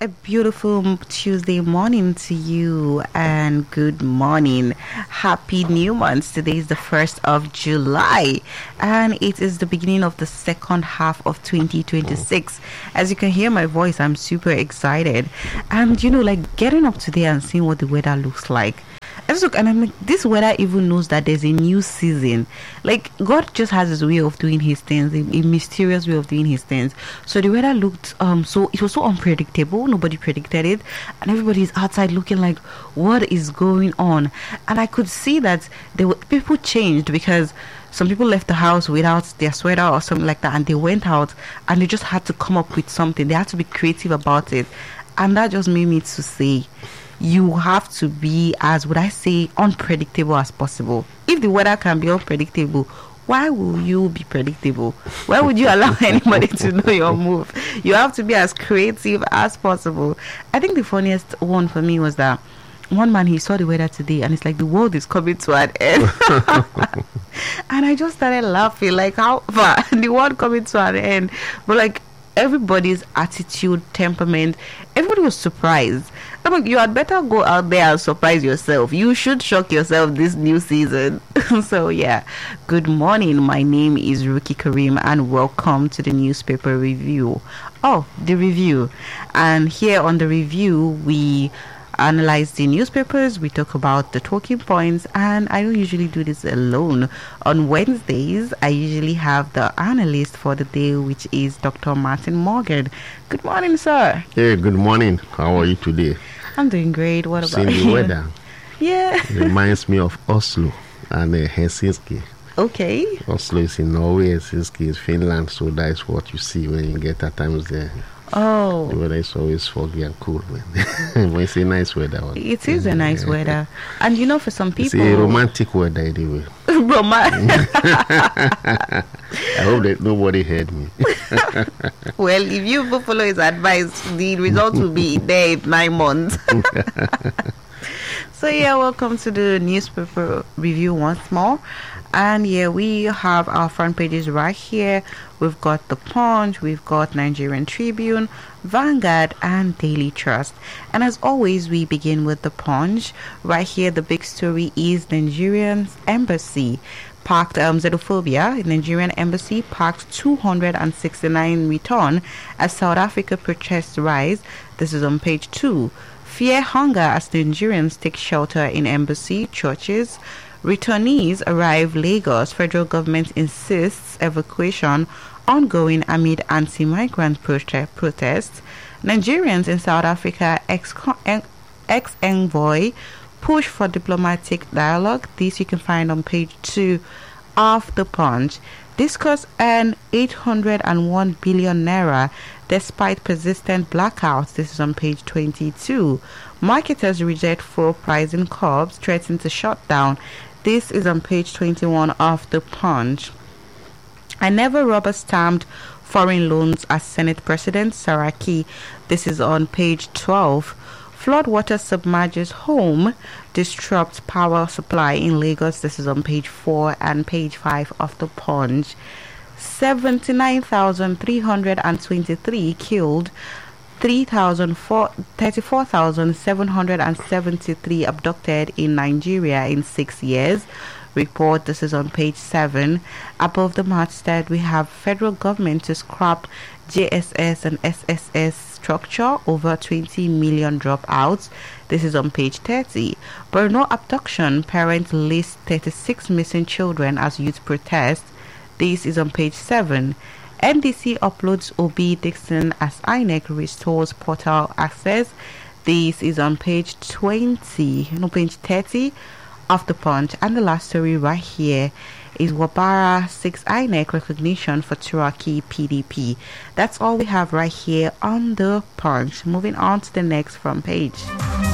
a beautiful Tuesday morning to you and good morning. Happy new month. Today is the 1st of July and it is the beginning of the second half of 2026. As you can hear my voice, I'm super excited. And getting up today and seeing what the weather looks like. Let's look, and I'm like, this weather even knows that there's a new season. Like, God just has his way of doing his things, a mysterious way of doing his things. So the weather looked so it was so unpredictable. Nobody predicted it, and everybody's outside looking like, what is going on? And I could see that people changed because some people left the house without their sweater or something like that, and they went out and they just had to come up with something. They had to be creative about it, and that just made me to say, you have to be, as would I say, unpredictable as possible. If the weather can be unpredictable, why will you be predictable? Why would you allow anybody to know your move? You have to be as creative as possible. I think the funniest one for me was that one man, he saw the weather today and it's like the world is coming to an end. And I just started laughing, like, how far the world coming to an end? But like, everybody's attitude, temperament, everybody was surprised. I mean, you had better go out there and surprise yourself. You should shock yourself this new season. So yeah, good morning. My name is Ruki Karim and welcome to the newspaper review. Oh, the review. And here on the review, we analyze the newspapers, we talk about the talking points, and I don't usually do this alone. On Wednesdays, I usually have the analyst for the day, which is Dr. Martin Morgan. Good morning, sir. Hey, good morning. How are you today? I'm doing great. What about you? The weather. Yeah. It reminds me of Oslo and Helsinki. Okay. Oslo is in Norway, Helsinki is Finland, so that is what you see when you get at times there. Oh. The weather is always foggy and cool. When it's a nice weather. It is a nice weather. And for some people... It's a romantic weather anyway. Romantic. I hope that nobody heard me. Well, if you follow his advice, the result will be there in 9 months. So yeah, welcome to the newspaper review once more. And yeah, we have our front pages right here. We've got The Punch, we've got Nigerian Tribune, Vanguard, and Daily Trust. And as always, we begin with The Punch. Right here, the big story is Nigerian embassy parked xenophobia. Nigerian embassy parked 269 return as South Africa protests rise. This is on page 2. Fear hunger as Nigerians take shelter in embassy, churches. Returnees arrive Lagos. Federal government insists evacuation ongoing amid anti-migrant protests. Nigerians in South Africa ex-envoy push for diplomatic dialogue. This you can find on page 2 of The Punch. Discuss an 801 billion naira despite persistent blackouts. This is on page 22. Marketers reject fuel pricing curbs, threaten to shut down. This is on page 21 of The Punch. I never rubber-stamped foreign loans as Senate President Saraki. This is on page 12. Floodwater submerges home, disrupts power supply in Lagos. This is on page 4 and page 5 of The Punch. 79,323 killed. 34,773 abducted in Nigeria in 6 years. Report, this is on page 7. Above the masthead, we have federal government to scrap JSS and SSS structure, over 20 million dropouts. This is on page 30. Borno abduction, parents list 36 missing children as youth protest. This is on page 7. NDC uploads Obi Dixon as INEC restores portal access. This is on page 30 of The Punch. And the last story right here is Wabara 6 INEC recognition for Turaki PDP. That's all we have right here on The Punch. Moving on to the next front page.